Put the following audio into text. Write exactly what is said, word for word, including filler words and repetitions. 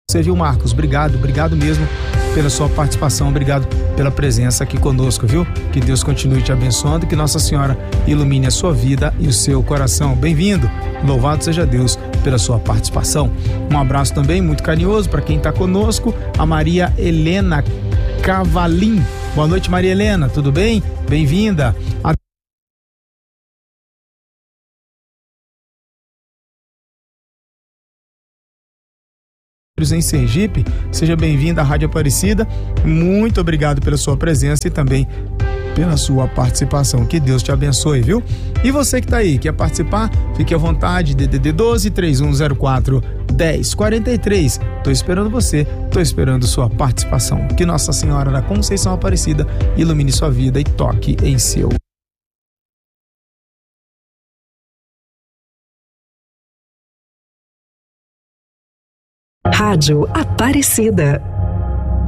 Você viu, Marcos? Obrigado, obrigado mesmo pela sua participação, obrigado pela presença aqui conosco, viu? Que Deus continue te abençoando, que Nossa Senhora ilumine a sua vida e o seu coração. Bem-vindo, louvado seja Deus pela sua participação. Um abraço também muito carinhoso para quem está conosco, a Maria Helena Cavalim. Boa noite, Maria Helena, tudo bem? Bem-vinda. A em Sergipe, seja bem-vinda à Rádio Aparecida, muito obrigado pela sua presença e também pela sua participação, que Deus te abençoe, viu? E você que tá aí, quer participar, fique à vontade, D D D doze, três um zero quatro, dez quarenta e três, tô esperando você, tô esperando sua participação, que Nossa Senhora da Conceição Aparecida ilumine sua vida e toque em seu. Rádio Aparecida.